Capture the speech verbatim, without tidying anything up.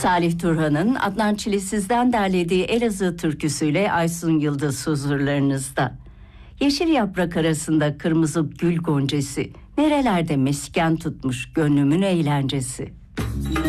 Salih Turhan'ın Adnan Çilisiz'den derlediği Elazığ türküsüyle Aysun Yıldız huzurlarınızda. Yeşil yaprak arasında kırmızı gül goncesi, nerelerde mesken tutmuş gönlümün eğlencesi.